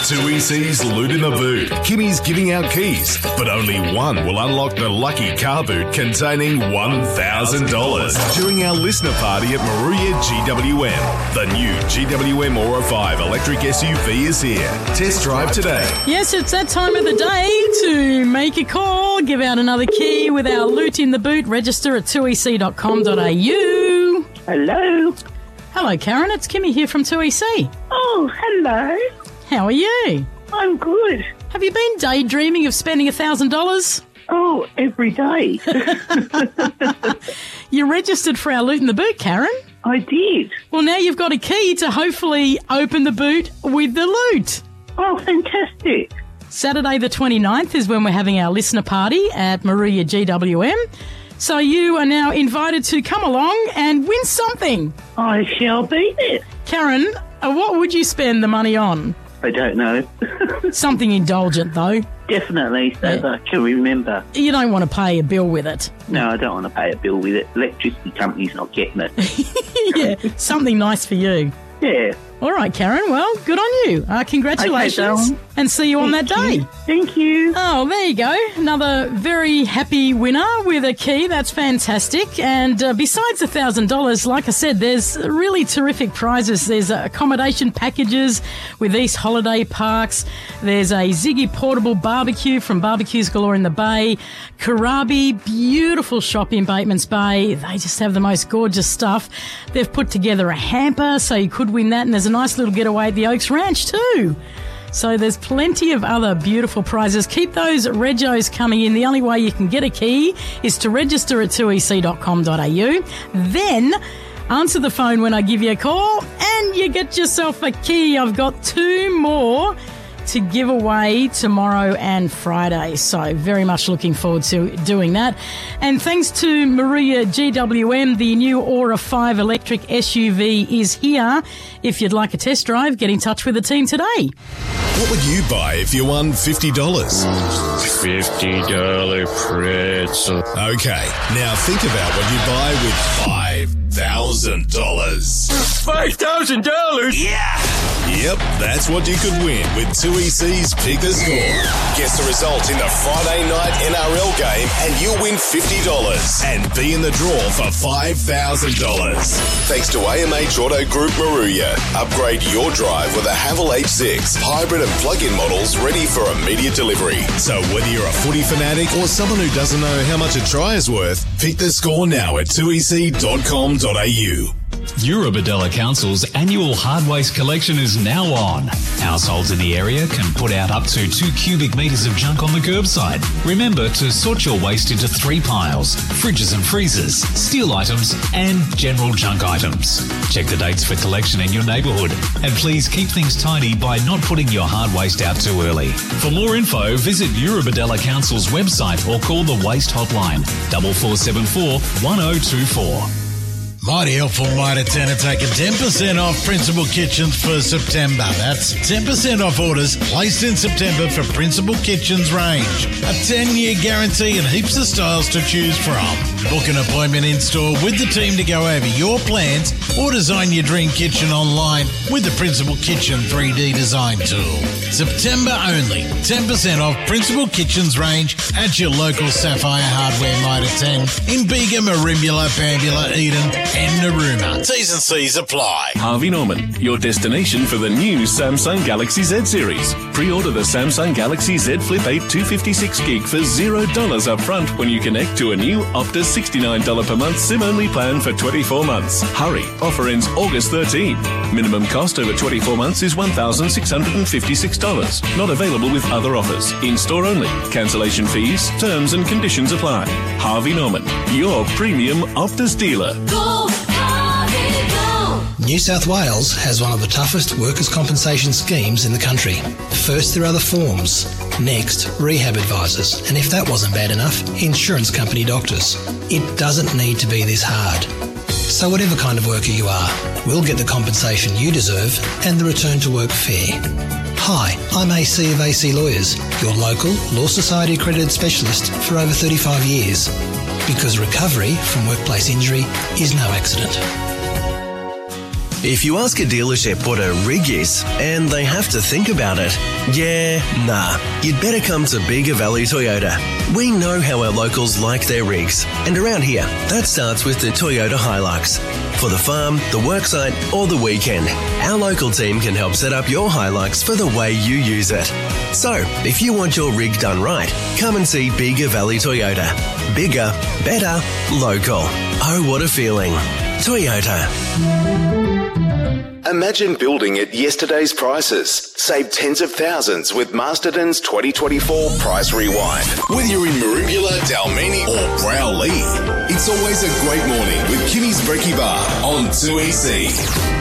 2EC's Loot in the Boot. Kimmy's giving out keys, but only one will unlock the lucky car boot containing $1,000 during our listener party at Moruya GWM. The new GWM Aura 5 electric SUV is here. Test drive today. Yes, it's that time of the day to make a call, give out another key with our Loot in the Boot. Register at 2ec.com.au. Hello. Hello, Karen. It's Kimmy here from 2EC. Oh, hello. How are you? I'm good. Have you been daydreaming of spending $1,000? Oh, every day. You registered for our Loot in the Boot, Karen. I did. Well, now you've got a key to hopefully open the boot with the loot. Oh, fantastic. Saturday the 29th is when we're having our listener party at Moruya GWM. So you are now invited to come along and win something. I shall be there. Karen, what would you spend the money on? I don't know. Something indulgent, though. Definitely, so that I can remember. You don't want to pay a bill with it. No, I don't want to pay a bill with it. Electricity company's not getting it. Yeah, something nice for you. Yeah. All right, Karen. Well, good on you. Congratulations. Okay, and see you on that day. Thank you. Oh, there you go. Another very happy winner with a key. That's fantastic. And besides $1,000, like I said, there's really terrific prizes. There's accommodation packages with East Holiday Parks. There's a Ziggy portable barbecue from Barbecues Galore in the Bay. Karabi, beautiful shop in Bateman's Bay. They just have the most gorgeous stuff. They've put together a hamper, so you could win that. And there's a nice little getaway at the Oaks Ranch too. So there's plenty of other beautiful prizes. Keep those regos coming in. The only way you can get a key is to register at 2ec.com.au. Then answer the phone when I give you a call and you get yourself a key. I've got 2 more to give away tomorrow and Friday. So very much looking forward to doing that. And thanks to Moruya GWM, the new Aura 5 electric SUV is here. If you'd like a test drive, get in touch with the team today. What would you buy if you won $50? $50 pretzel. Okay, now think about what you buy with $5,000. $5,000? Yeah! Yep, that's what you could win with 2EC's Pick a Score. Guess the result in the Friday night NRL game and you'll win $50 and be in the draw for $5,000. Thanks to AMH Auto Group Moruya. Upgrade your drive with a Haval H6 hybrid and plug-in models ready for immediate delivery. So whether you're a footy fanatic or someone who doesn't know how much a try is worth, pick the score now at 2ec.com.au. Eurobodella Council's annual hard waste collection is now on. Households in the area can put out up to 2 cubic metres of junk on the curbside. Remember to sort your waste into 3 piles: fridges and freezers, steel items and general junk items. Check the dates for collection in your neighbourhood and please keep things tidy by not putting your hard waste out too early. For more info, visit Eurobodella Council's website or call the Waste Hotline 4474 1024. Mighty helpful Mitre 10 are taking 10% off Principal Kitchens for September. That's 10% off orders placed in September for Principal Kitchens range. A 10-year guarantee and heaps of styles to choose from. Book an appointment in-store with the team to go over your plans or design your dream kitchen online with the Principal Kitchen 3D design tool. September only. 10% off Principal Kitchens range at your local Sapphire Hardware Mitre 10 in Bega, Merimbula, Bambula, Eden and Narooma. T's and C's apply. Harvey Norman, your destination for the new Samsung Galaxy Z series. Pre-order the Samsung Galaxy Z Flip 8 256 gig for $0 up front when you connect to a new Optus $69 per month SIM-only plan for 24 months. Hurry, offer ends August 13. Minimum cost over 24 months is $1,656. Not available with other offers. In-store only. Cancellation fees, terms and conditions apply. Harvey Norman, your premium Optus dealer. New South Wales has one of the toughest workers' compensation schemes in the country. First, there are the forms. Next, rehab advisors. And if that wasn't bad enough, insurance company doctors. It doesn't need to be this hard. So whatever kind of worker you are, we'll get the compensation you deserve and the return to work fair. Hi, I'm AC of AC Lawyers, your local Law Society accredited specialist for over 35 years. Because recovery from workplace injury is no accident. If you ask a dealership what a rig is, and they have to think about it, you'd better come to Bega Valley Toyota. We know how our locals like their rigs, and around here, that starts with the Toyota Hilux. For the farm, the worksite, or the weekend, our local team can help set up your Hilux for the way you use it. So, if you want your rig done right, come and see Bega Valley Toyota. Bigger, better, local. Oh, what a feeling. Toyota. Imagine building at yesterday's prices. Save tens of thousands with Masterton's 2024 Price Rewind. Whether you're in Marubula, Dalmini or Browley, it's always a great morning with Kimmy's Brekkie Bar on 2EC.